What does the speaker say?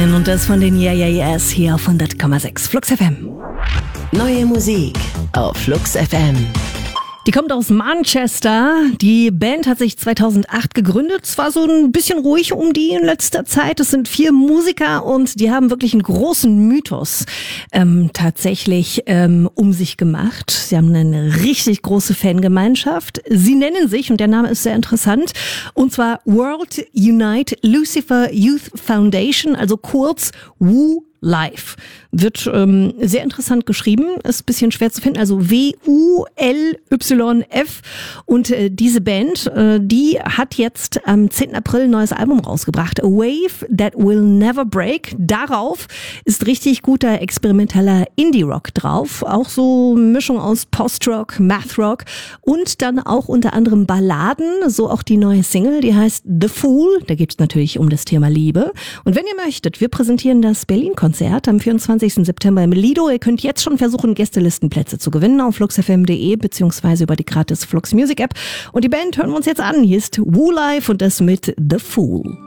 Singen und das von den Yeah Yeah Yeahs hier auf 100,6 Flux FM. Neue Musik auf Flux FM. Die kommt aus Manchester. Die Band hat sich 2008 gegründet. Es war so ein bisschen ruhig um die in letzter Zeit. Es sind 4 Musiker und die haben wirklich einen großen Mythos tatsächlich um sich gemacht. Sie haben eine richtig große Fangemeinschaft. Sie nennen sich, und der Name ist sehr interessant, und zwar World Unite Lucifer Youth Foundation, also kurz WU Live. Wird sehr interessant geschrieben, ist ein bisschen schwer zu finden, also WULYF. Und diese Band, die hat jetzt am 10. April ein neues Album rausgebracht, A Wave That Will Never Break. Darauf ist richtig guter experimenteller Indie-Rock drauf, auch so eine Mischung aus Post-Rock, Math-Rock und dann auch unter anderem Balladen, so auch die neue Single, die heißt The Fool. Da geht es natürlich um das Thema Liebe. Und wenn ihr möchtet, wir präsentieren das Berlin-Konzert am 24. September im Lido. Ihr könnt jetzt schon versuchen, Gästelistenplätze zu gewinnen auf fluxfm.de beziehungsweise über die gratis Flux Music App. Und die Band hören wir uns jetzt an. Hier ist WU Live und das mit The Fool.